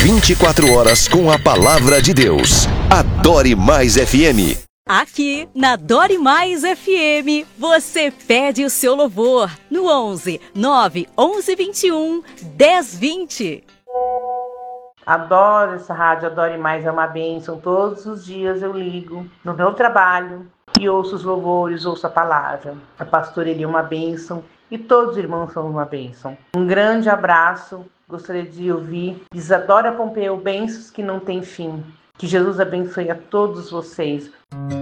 24 horas com a palavra de Deus. Adore Mais FM. Aqui na Adore Mais FM, você pede o seu louvor no 11 9 11 21 10 20. Adoro essa rádio, Adore Mais, é uma bênção. Todos os dias eu ligo no meu trabalho e ouço os louvores, ouço a palavra. A pastora Eli é uma bênção e todos os irmãos são uma bênção. Um grande abraço, gostaria de ouvir Isadora Pompeu, bênçãos que não tem fim. Que Jesus abençoe a todos vocês.